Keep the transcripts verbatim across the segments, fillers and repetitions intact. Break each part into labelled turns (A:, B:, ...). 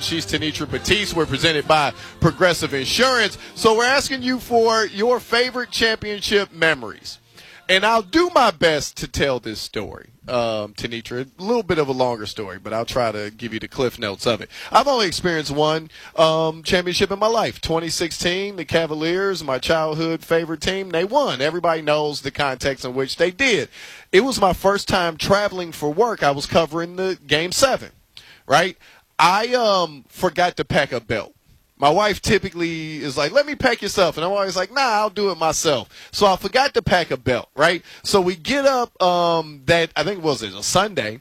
A: She's Tenitra Batiste. We're presented by Progressive Insurance. So we're asking you for your favorite championship memories. And I'll do my best to tell this story, um, Tenitra. A little bit of a longer story, but I'll try to give you the cliff notes of it. I've only experienced one um, championship in my life. twenty sixteen, the Cavaliers, my childhood favorite team, they won. Everybody knows the context in which they did. It was my first time traveling for work. I was covering the Game seven, right? I um, forgot to pack a belt. My wife typically is like, let me pack your stuff. And I'm always like, nah, I'll do it myself. So I forgot to pack a belt, right? So we get up um, that, I think it was a Sunday,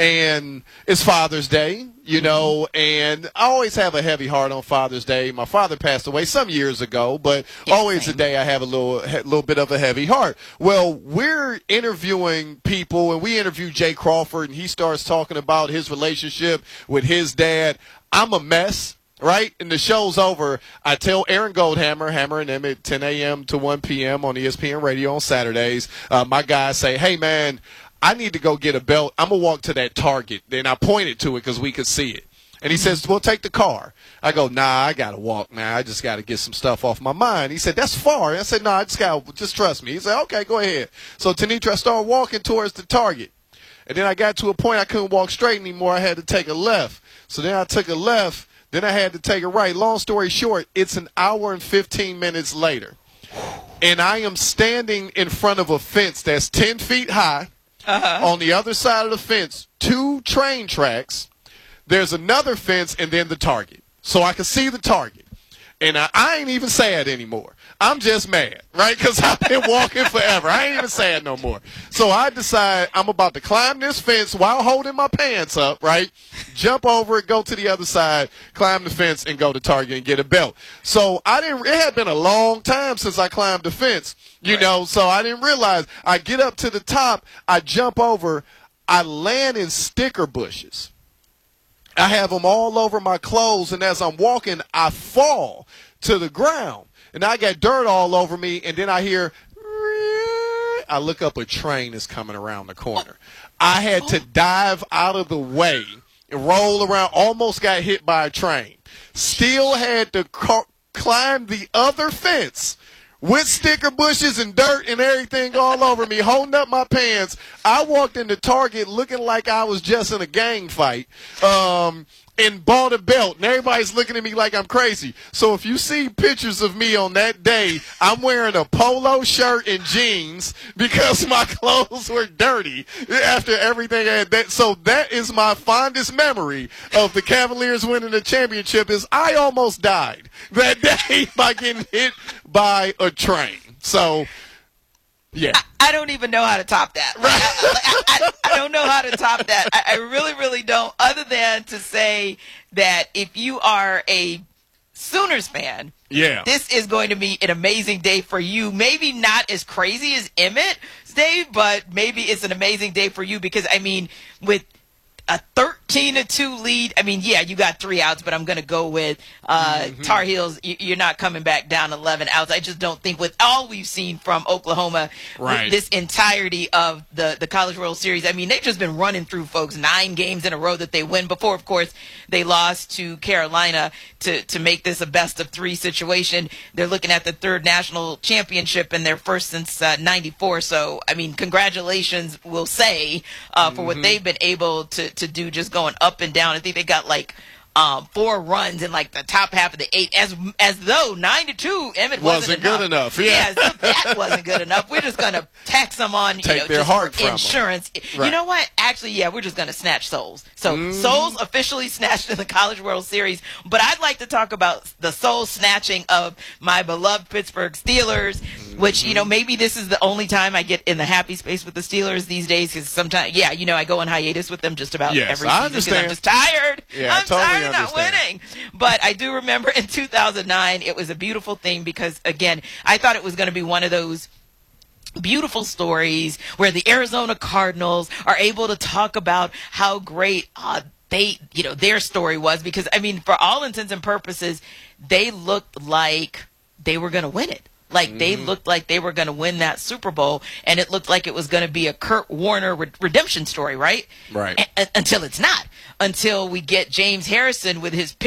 A: and it's Father's Day, you know, and I always have a heavy heart on Father's Day. My father passed away some years ago, but yes, always same. a day I have a little, a little bit of a heavy heart. Well, we're interviewing people, and we interview Jay Crawford, and he starts talking about his relationship with his dad. I'm a mess. Right? And the show's over. I tell Aaron Goldhammer, Hammer and them at ten a.m. to one p.m. on E S P N Radio on Saturdays. Uh, my guys say, hey, man, I need to go get a belt. I'm going to walk to that Target. Then I pointed to it because we could see it. And he says, well, take the car. I go, nah, I got to walk, man. I just got to get some stuff off my mind. He said, that's far. I said, no, nah, I just got to, just trust me. He said, okay, go ahead. So, Tenitra, I started walking towards the Target. And then I got to a point I couldn't walk straight anymore. I had to take a left. So then I took a left. Then I had to take a right. Long story short, it's an hour and fifteen minutes later. And I am standing in front of a fence that's ten feet high. Uh-huh. On the other side of the fence, two train tracks. There's another fence and then the Target. So I can see the Target. And I, I ain't even sad anymore. I'm just mad, right? Because I've been walking forever. I ain't even sad no more. So I decide I'm about to climb this fence while holding my pants up, right? Jump over it, go to the other side, climb the fence, and go to Target and get a belt. So I didn't. It had been a long time since I climbed the fence, you right. know, so I didn't realize. I get up to the top, I jump over, I land in sticker bushes. I have them all over my clothes, and as I'm walking, I fall to the ground. And I got dirt all over me, and then I hear, I look up, a train is coming around the corner. I had to dive out of the way and roll around, almost got hit by a train. Still had to c- climb the other fence with sticker bushes and dirt and everything all over me, holding up my pants. I walked into Target looking like I was just in a gang fight. Um... and bought a belt, and everybody's looking at me like I'm crazy. So if you see pictures of me on that day, I'm wearing a polo shirt and jeans because my clothes were dirty after everything I had. That, so that is my fondest memory of the Cavaliers winning the championship is I almost died that day by getting hit by a train. So, yeah.
B: I, I don't even know how to top that. Right? I, I, I, I don't know how to top that. I, I really, really don't, other than to say that if you are a Sooners fan,
A: yeah,
B: this is going to be an amazing day for you. Maybe not as crazy as Emmitt's day, but maybe it's an amazing day for you because, I mean, with a thirteen to two lead. I mean, yeah, you got three outs, but I'm going to go with uh, mm-hmm. Tar Heels. You're not coming back down eleven outs. I just don't think with all we've seen from Oklahoma,
A: right.
B: this entirety of the, the College World Series, I mean, they've just been running through folks nine games in a row that they win. Before, of course, they lost to Carolina to, to make this a best of three situation. They're looking at the third national championship and their first since uh, ninety-four. So, I mean, congratulations, we'll say, uh, for mm-hmm. what they've been able to to do, just going up and down. I think they got like um, four runs in like the top half of the eight, as as though nine to two Emmitt wasn't,
A: wasn't
B: enough.
A: good enough. Yeah,
B: yeah that wasn't good enough. We're just gonna tax them on you
A: Take
B: know,
A: their
B: just
A: heart
B: for
A: from
B: insurance.
A: Right.
B: You know what? Actually, yeah, we're just gonna snatch souls. So
A: mm.
B: souls officially snatched in the College World Series. But I'd like to talk about the soul snatching of my beloved Pittsburgh Steelers. Mm-hmm. Which, you know, maybe this is the only time I get in the happy space with the Steelers these days, because sometimes, yeah, you know, I go on hiatus with them just about
A: yes,
B: every
A: I
B: season because I'm
A: understand.
B: just tired.
A: Yeah,
B: I'm
A: I totally
B: tired of not
A: understand.
B: winning. But I do remember in two thousand nine, it was a beautiful thing because, again, I thought it was going to be one of those beautiful stories where the Arizona Cardinals are able to talk about how great uh, they, you know, their story was, because, I mean, for all intents and purposes, they looked like they were going to win it. Like, mm-hmm. they looked like they were going to win that Super Bowl, and it looked like it was going to be a Kurt Warner re- redemption story, right?
A: Right.
B: A- until it's not. Until we get James Harrison with his